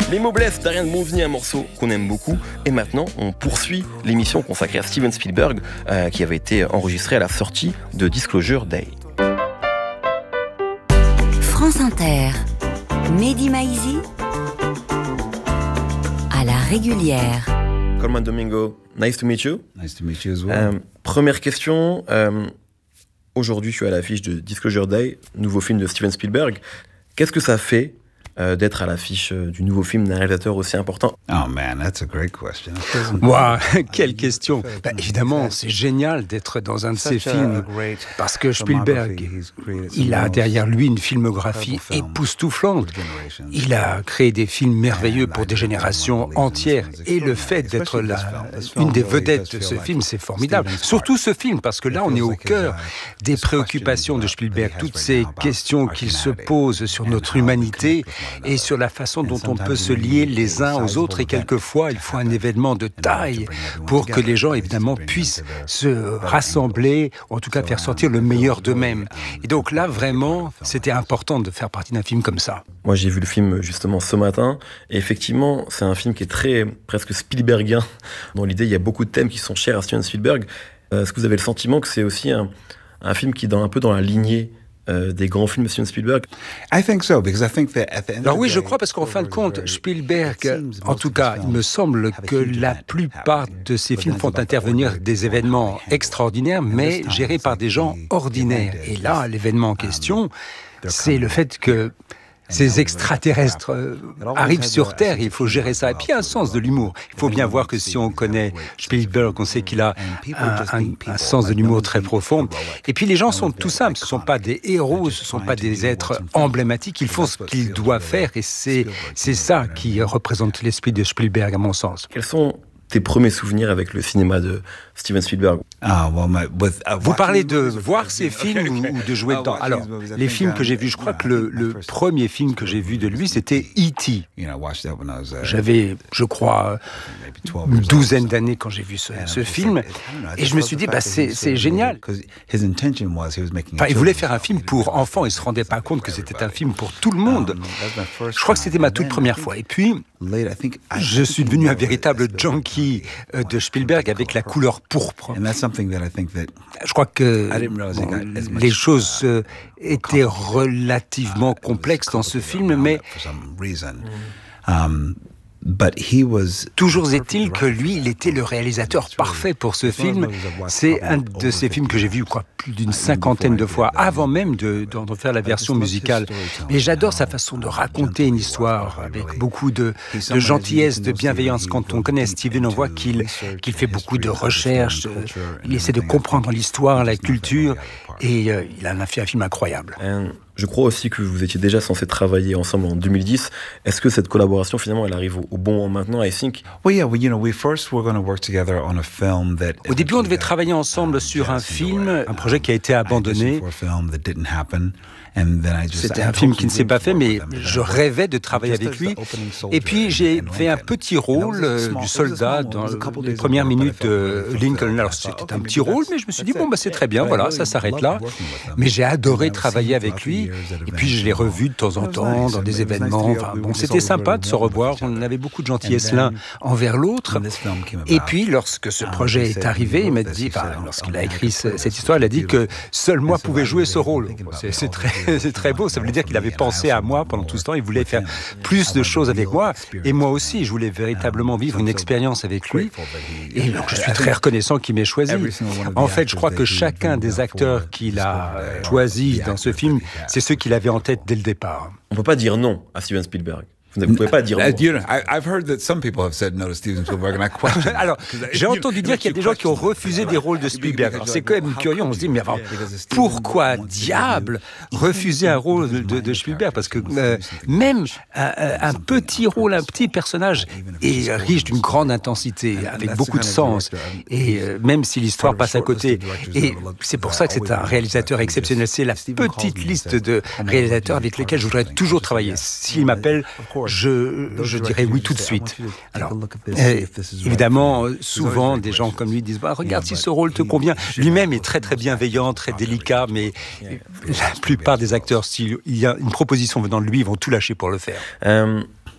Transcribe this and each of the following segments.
Les mots blessent d'Ariane Montvigny, un morceau qu'on aime beaucoup. Et maintenant, on poursuit l'émission consacrée à Steven Spielberg, qui avait été enregistrée à la sortie de Disclosure Day. France Inter, Mehdi Maizi, à la régulière. Colman Domingo, nice to meet you. Nice to meet you as well. Première question. Aujourd'hui, je suis à l'affiche de Disclosure Day, nouveau film de Steven Spielberg. Qu'est-ce que ça fait d'être à l'affiche du nouveau film d'un réalisateur aussi important? Oh man, that's a great question. Wow, quelle question. Évidemment, c'est génial d'être dans un de ces films parce que Spielberg, il a derrière lui une filmographie époustouflante. Il a créé des films merveilleux pour des générations entières et le fait d'être une des vedettes de ce film, c'est formidable. Surtout ce film parce que là, on est au cœur des préoccupations de Spielberg, toutes ces questions qu'il se pose sur notre humanité et sur la façon dont on peut se lier les uns aux autres. Et quelquefois, il faut un événement de taille pour que les gens, évidemment, puissent se rassembler, ou en tout cas faire sortir le meilleur d'eux-mêmes. Et donc là, vraiment, c'était important de faire partie d'un film comme ça. Moi, j'ai vu le film justement ce matin, et effectivement, c'est un film qui est très, presque Spielbergien. Dans l'idée, il y a beaucoup de thèmes qui sont chers à Steven Spielberg. Est-ce que vous avez le sentiment que c'est aussi un film qui est un peu dans la lignée des grands films de Steven Spielberg? Alors oui, je crois, parce qu'en fin de compte, Spielberg, en tout cas, il me semble que la plupart de ses films font intervenir des événements extraordinaires, mais gérés par des gens ordinaires. Et là, l'événement en question, c'est le fait que ces extraterrestres arrivent sur Terre, il faut gérer ça. Et puis il y a un sens de l'humour. Il faut bien voir que si on connaît Spielberg, on sait qu'il a un sens de l'humour très profond. Et puis les gens sont tout simples, ce ne sont pas des héros, ce ne sont pas des êtres emblématiques, ils font ce qu'ils doivent faire et c'est ça qui représente l'esprit de Spielberg à mon sens. Quels sont tes premiers souvenirs avec le cinéma de Steven Spielberg? Vous parlez de voir ces films ou de jouer dedans? Alors, les films que j'ai vus, je crois que le premier film que j'ai vu de lui, c'était E.T. J'avais, je crois, une douzaine d'années quand j'ai vu ce film, et je me suis dit, c'est génial. Enfin, il voulait faire un film pour enfants, il ne se rendait pas compte que c'était un film pour tout le monde. Je crois que c'était ma toute première fois. Et puis, je suis devenu un véritable junkie de Spielberg avec la couleur pourpre. Je crois que les choses étaient relativement complexes dans ce film, mais toujours est-il que lui, il était le réalisateur parfait pour ce film. C'est un de ces films que j'ai vu plus d'une cinquantaine de fois, avant même d'en faire la version musicale. Mais j'adore sa façon de raconter une histoire avec beaucoup de gentillesse, de bienveillance. Quand on connaît Steven, on voit qu'il fait beaucoup de recherches, il essaie de comprendre l'histoire, la culture, et il a fait un film incroyable. Je crois aussi que vous étiez déjà censés travailler ensemble en 2010. Est-ce que cette collaboration, finalement, elle arrive au bon moment maintenant, I think? Au début, on devait travailler ensemble sur un film, un projet qui a été abandonné. C'était un film qui ne s'est pas fait, mais je rêvais de travailler avec lui. Et puis, j'ai fait un petit rôle du soldat dans les premières minutes de Lincoln. Alors, c'était un petit rôle, mais je me suis dit, c'est très bien, voilà, ça s'arrête là. Mais j'ai adoré travailler avec lui. Et puis, je l'ai revu de temps en temps dans des événements. C'était sympa de se revoir. On avait beaucoup de gentillesse l'un envers l'autre. Et puis, lorsque ce projet est arrivé, il m'a dit, lorsqu'il a écrit cette histoire, il a dit que seul moi pouvais jouer ce rôle. C'est très beau, ça voulait dire qu'il avait pensé à moi pendant tout ce temps, il voulait faire plus de choses avec moi, et moi aussi, je voulais véritablement vivre une expérience avec lui, et donc je suis très reconnaissant qu'il m'ait choisi. En fait, je crois que chacun des acteurs qu'il a choisis dans ce film, c'est ceux qu'il avait en tête dès le départ. On ne peut pas dire non à Steven Spielberg. Vous ne pouvez pas dire non. Alors, j'ai entendu dire qu'il y a des gens qui ont refusé des rôles de Spielberg. Alors, c'est quand même curieux. On se dit, mais pourquoi diable refuser un rôle de Spielberg? Parce que même un petit rôle, un petit personnage est riche d'une grande intensité, avec beaucoup de sens. Et même si l'histoire passe à côté. Et c'est pour ça que c'est un réalisateur exceptionnel. C'est la petite liste de réalisateurs avec lesquels je voudrais toujours travailler. S'il m'appelle, je dirais oui tout de suite. Alors, évidemment, souvent, des gens comme lui disent « Regarde si ce rôle te convient ». Lui-même est très très bienveillant, très délicat, mais la plupart des acteurs, s'il y a une proposition venant de lui, ils vont tout lâcher pour le faire.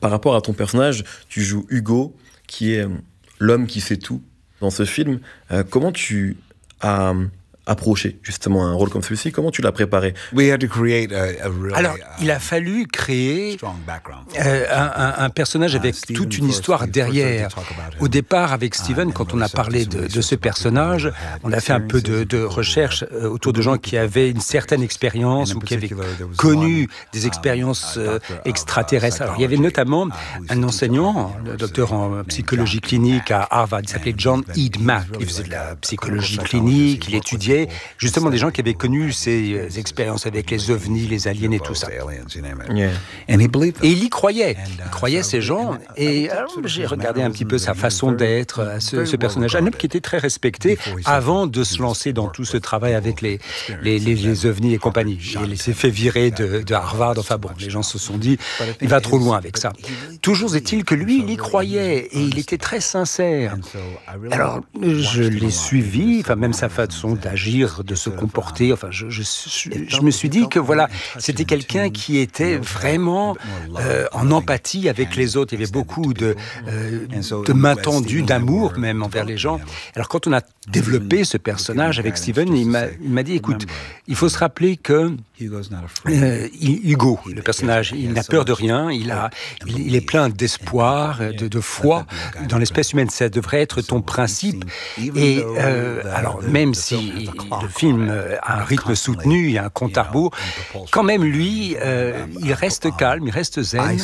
par rapport à ton personnage, tu joues Hugo, qui est l'homme qui sait tout dans ce film. Comment tu as approché justement un rôle comme celui-ci? Comment tu l'as préparé? Alors, il a fallu créer un personnage avec toute une histoire derrière. Au départ, avec Steven, quand on a parlé de ce personnage, on a fait un peu de recherche autour de gens qui avaient une certaine expérience ou qui avaient connu des expériences extraterrestres. Alors, il y avait notamment un enseignant, le docteur en psychologie clinique à Harvard, il s'appelait John Eadmack. Il faisait de la psychologie clinique, il étudiait justement des gens qui avaient connu ces expériences avec les ovnis, les aliens et tout ça. Yeah. Et il y croyait. Il croyait ces gens. Et alors, j'ai regardé un petit peu sa façon d'être, ce personnage. Un homme qui était très respecté avant de se lancer dans tout ce travail avec les ovnis et compagnie. Il s'est fait virer de Harvard. Enfin bon, les gens se sont dit, il va trop loin avec ça. Toujours est-il que lui, il y croyait. Et il était très sincère. Alors, je l'ai suivi, enfin même sa façon d'agir, de se comporter. Enfin, je me suis dit que voilà, c'était quelqu'un qui était vraiment en empathie avec les autres. Il y avait beaucoup de main tendue, d'amour même envers les gens. Alors quand on a développé ce personnage avec Steven, il m'a dit, écoute, il faut se rappeler que Hugo, le personnage, il n'a peur de rien, il est plein d'espoir, de foi dans l'espèce humaine. Ça devrait être ton principe. Et alors, même si le film a un rythme soutenu, il y a un compte à rebours, quand même, lui, il reste calme, il reste zen.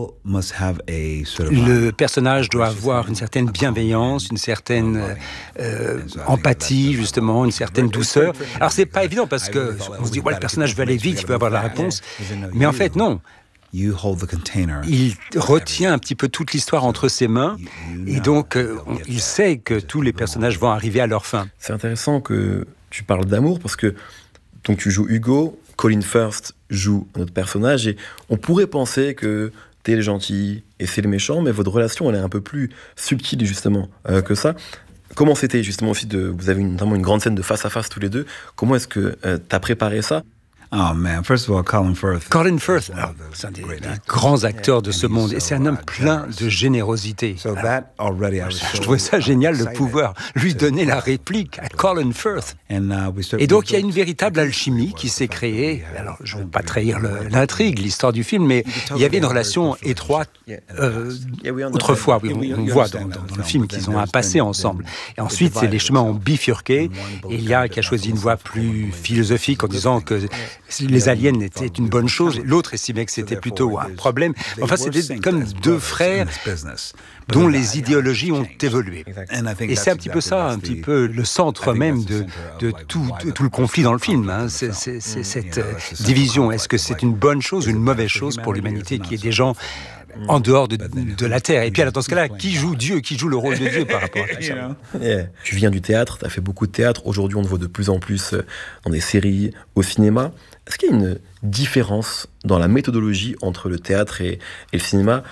Le personnage doit avoir une certaine bienveillance, une certaine empathie, justement, une certaine douceur. Alors, c'est pas évident parce que on se dit, ouais, le personnage veut aller vite, il veut avoir la réponse. Mais en fait, non. Il retient un petit peu toute l'histoire entre ses mains et donc il sait que tous les personnages vont arriver à leur fin. C'est intéressant que tu parles d'amour parce que donc tu joues Hugo, Colin Firth joue notre personnage et on pourrait penser que t'es le gentil et c'est le méchant, mais votre relation elle est un peu plus subtile justement que ça. Comment c'était justement aussi vous avez notamment une grande scène de face à face tous les deux. Comment est-ce que t'as préparé ça? Oh man, first of all, Colin Firth. Colin Firth, c'est un des grands acteurs de ce monde et c'est un homme plein de générosité. Je trouvais ça génial de pouvoir lui donner la réplique à Colin Firth. Et donc il y a une véritable alchimie qui s'est créée. Alors je ne veux pas trahir l'intrigue, l'histoire du film, mais il y avait une relation étroite autrefois. Oui, on voit dans le film qu'ils ont un passé ensemble. Et ensuite, les chemins ont bifurqué. Et il y a qui a choisi une voie plus philosophique en disant que les aliens étaient une bonne chose, l'autre estimait que c'était plutôt un problème. Enfin, c'était comme deux frères dont les idéologies ont évolué. Et c'est un petit peu ça, un petit peu le centre même de tout le conflit dans le film. Hein. C'est cette division. Est-ce que c'est une bonne chose ou une mauvaise chose pour l'humanité qu'il y ait des gens en dehors de la Terre? Et puis alors, dans ce cas-là, qui joue Dieu? Qui joue le rôle de Dieu par rapport à tout ça? Yeah. Tu viens du théâtre, tu as fait beaucoup de théâtre. Aujourd'hui, on te voit de plus en plus dans des séries, au cinéma. Est-ce qu'il y a une différence dans la méthodologie entre le théâtre et le cinéma?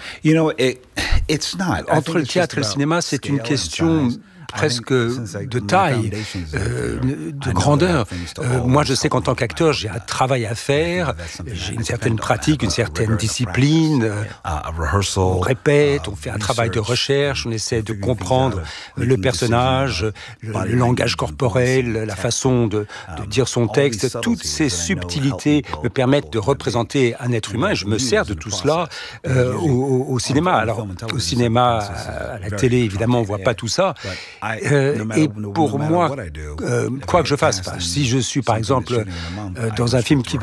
Entre le théâtre et le cinéma, c'est une question presque de taille, de grandeur. Moi, je sais qu'en tant qu'acteur, j'ai un travail à faire, j'ai une certaine pratique, une certaine discipline. On répète, on fait un travail de recherche, on essaie de comprendre le personnage, le langage corporel, la façon de dire son texte. Toutes ces subtilités me permettent de représenter un être humain et je me sers de tout cela au cinéma. Alors, au cinéma, à la télé, évidemment, on ne voit pas tout ça. Et pour moi, quoi que je fasse, si je suis par exemple dans un film qui